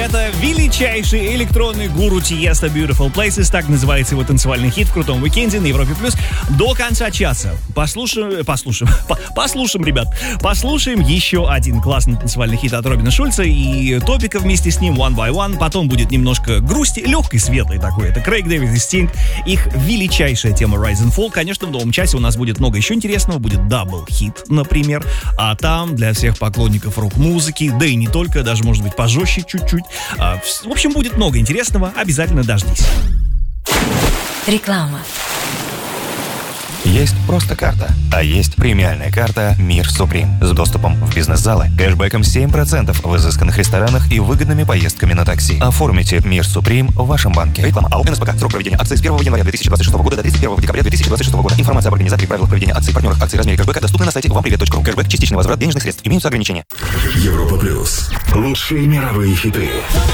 Это величайший электронный гуру Тиеста Beautiful Places. Так называется его танцевальный хит в крутом уикенде на Европе Плюс до конца часа. Послушаем, ребят. Послушаем еще один классный танцевальный хит от Робина Шульца и Топика вместе с ним One by One. Потом будет немножко грусти, легкой, светлой такой. Это Крейг Дэвис и Стинг. Их величайшая тема Rise and Fall. Конечно, в новом часе у нас будет много еще интересного. Будет дабл-хит, например. А там для всех поклонников рок-музыки, да и не только, даже может быть пожестче чуть-чуть. В общем, будет много интересного. Обязательно дождись. Реклама. Есть просто карта, а есть премиальная карта «Мир Суприм» с доступом в бизнес-залы, кэшбэком 7% в изысканных ресторанах и выгодными поездками на такси. Оформите «Мир Суприм» в вашем банке. Реклама. АО «НСПК». Срок проведения акции с 1 января 2026 года до 31 декабря 2026 года. Информация об организаторе и правилах проведения акций, партнерах акций, размере кэшбэка доступна на сайте вампривет.ру. Кэшбэк, частичный возврат денежных средств. Имеются ограничения. Европа Плюс. Лучшие мировые хиты.